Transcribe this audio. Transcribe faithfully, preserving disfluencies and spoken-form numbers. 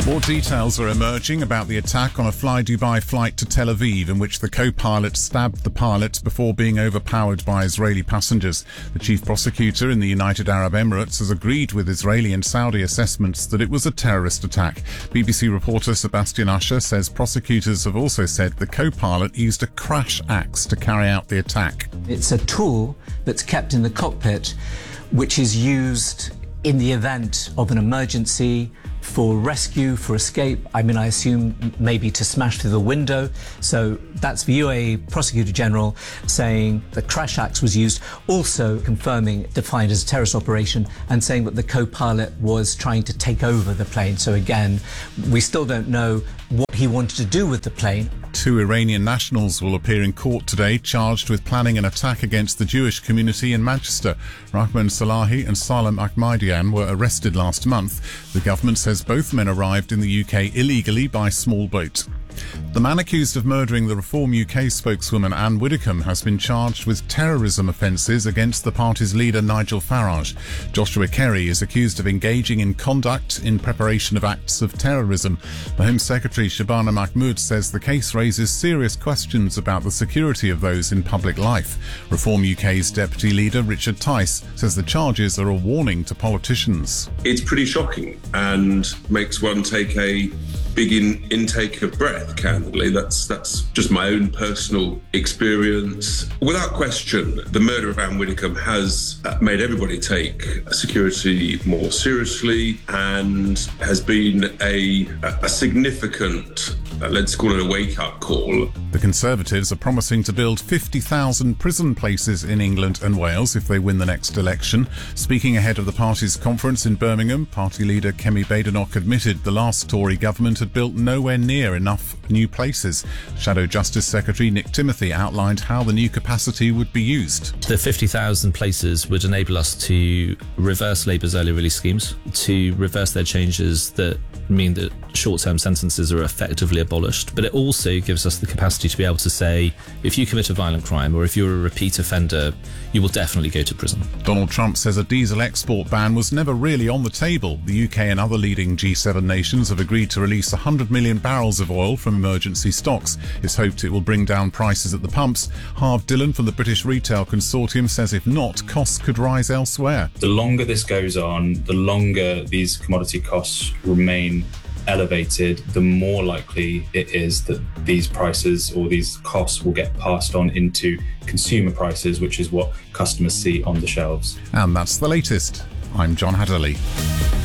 More details are emerging about the attack on a Fly Dubai flight to Tel Aviv, in which the co-pilot stabbed the pilot before being overpowered by Israeli passengers. The chief prosecutor in the United Arab Emirates has agreed with Israeli and Saudi assessments that it was a terrorist attack. B B C reporter Sebastian Usher says prosecutors have also said the co-pilot used a crash axe to carry out the attack. It's a tool that's kept in the cockpit, which is used in the event of an emergency, for rescue, for escape. I mean, I assume maybe to smash through the window. So that's the U A E Prosecutor General saying the crash axe was used, also confirming defined as a terrorist operation and saying that the co-pilot was trying to take over the plane. So again, we still don't know what he wanted to do with the plane. Two Iranian nationals will appear in court today, charged with planning an attack against the Jewish community in Manchester. Rahman Salahi and Salam Ahmadian were arrested last month. The government says both men arrived in the U K illegally by small boat. The man accused of murdering the Reform U K spokeswoman Anne Widdecombe has been charged with terrorism offences against the party's leader Nigel Farage. Joshua Kerry is accused of engaging in conduct in preparation of acts of terrorism. The Home Secretary Shabana Mahmood says the case raises serious questions about the security of those in public life. Reform U K's deputy leader Richard Tice says the charges are a warning to politicians. It's pretty shocking and makes one take a big in, intake of breath, candidly. That's that's just my own personal experience. Without question, the murder of Anne Widdecombe has made everybody take security more seriously and has been a, a significant, uh, let's call it a wake-up call. The Conservatives are promising to build fifty thousand prison places in England and Wales if they win the next election. Speaking ahead of the party's conference in Birmingham, party leader Kemi Badenoch admitted the last Tory government had built nowhere near enough new places. Shadow Justice Secretary Nick Timothy outlined how the new capacity would be used. The fifty thousand places would enable us to reverse Labour's early release schemes, to reverse their changes that mean that short-term sentences are effectively abolished, but it also gives us the capacity to be able to say, if you commit a violent crime or if you're a repeat offender, you will definitely go to prison. Donald Trump says a diesel export ban was never really on the table. The U K and other leading G seven nations have agreed to release one hundred million barrels of oil from emergency stocks. It's hoped it will bring down prices at the pumps. Harv Dillon from the British Retail Consortium says if not, costs could rise elsewhere. The longer this goes on, the longer these commodity costs remain elevated, the more likely it is that these prices or these costs will get passed on into consumer prices, which is what customers see on the shelves. And that's the latest. I'm John Hatterley.